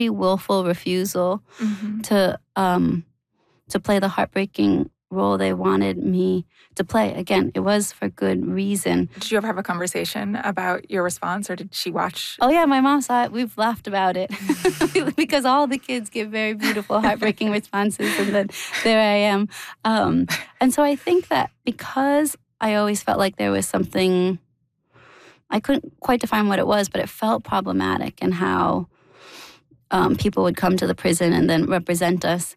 willful refusal to play the heartbreaking role they wanted me to play. Again, it was for good reason. Did you ever have a conversation about your response, or did she watch? Oh, yeah, my mom saw it. We've laughed about it because all the kids give very beautiful, heartbreaking responses, and then there I am. And so I think that because I always felt like there was something, I couldn't quite define what it was, but it felt problematic in how people would come to the prison and then represent us.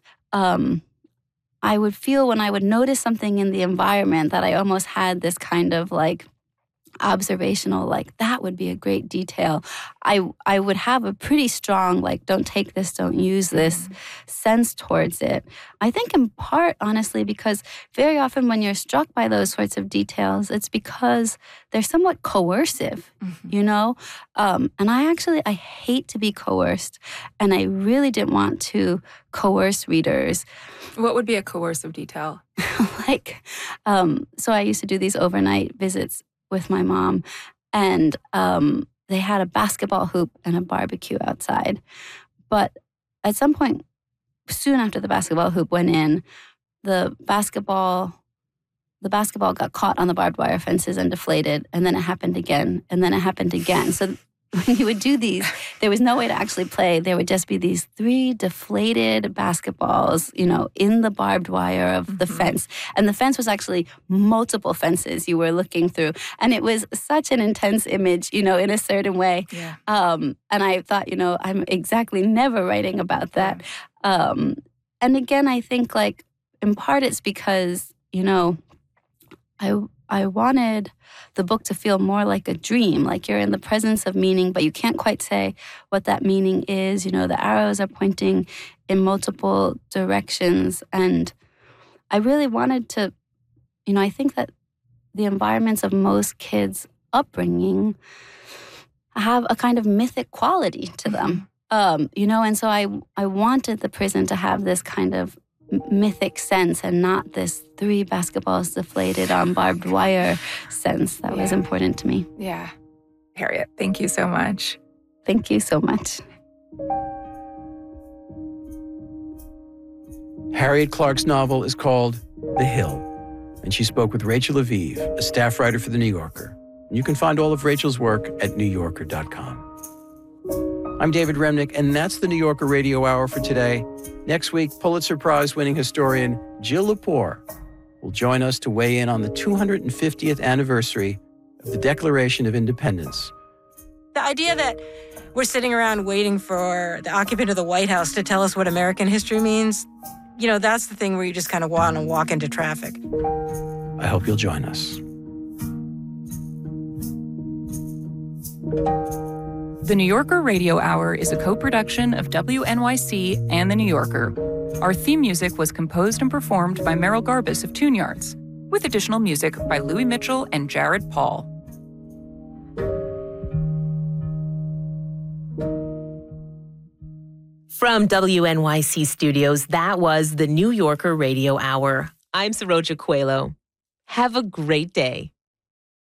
I would feel when I would notice something in the environment that I almost had this kind of like observational, like that would be a great detail. I would have a pretty strong, like, don't take this, don't use this sense towards it. I think in part, honestly, because very often when you're struck by those sorts of details, it's because they're somewhat coercive, you know? And I hate to be coerced, and I really didn't want to coerce readers. What would be a coercive detail? So I used to do these overnight visits with my mom, and they had a basketball hoop and a barbecue outside. But at some point, soon after the basketball hoop went in, the basketball got caught on the barbed wire fences and deflated, and then it happened again, and then it happened again. So when you would do these, there was no way to actually play. There would just be these 3 deflated basketballs, you know, in the barbed wire of the fence. And the fence was actually multiple fences you were looking through. And it was such an intense image, you know, in a certain way. Yeah. And I thought, you know, I'm exactly never writing about that. And again, I think, like, in part it's because, you know, I wanted the book to feel more like a dream, like you're in the presence of meaning, but you can't quite say what that meaning is. You know, the arrows are pointing in multiple directions. And I really wanted to, you know, I think that the environments of most kids' upbringing have a kind of mythic quality to them, you know, and so I wanted the prison to have this kind of mythic sense and not this 3 basketballs deflated on barbed wire sense that was important to me. Yeah. Harriet, thank you so much. Thank you so much. Harriet Clark's novel is called The Hill, and she spoke with Rachel Aviv, a staff writer for The New Yorker. And you can find all of Rachel's work at newyorker.com. I'm David Remnick, and that's the New Yorker Radio Hour for today. Next week, Pulitzer Prize-winning historian Jill Lepore will join us to weigh in on the 250th anniversary of the Declaration of Independence. The idea that we're sitting around waiting for the occupant of the White House to tell us what American history means, you know, that's the thing where you just kind of want to walk into traffic. I hope you'll join us. The New Yorker Radio Hour is a co-production of WNYC and The New Yorker. Our theme music was composed and performed by Merrill Garbus of Tune Yards, with additional music by Louis Mitchell and Jared Paul. From WNYC Studios, that was the New Yorker Radio Hour. I'm Saroja Coelho. Have a great day.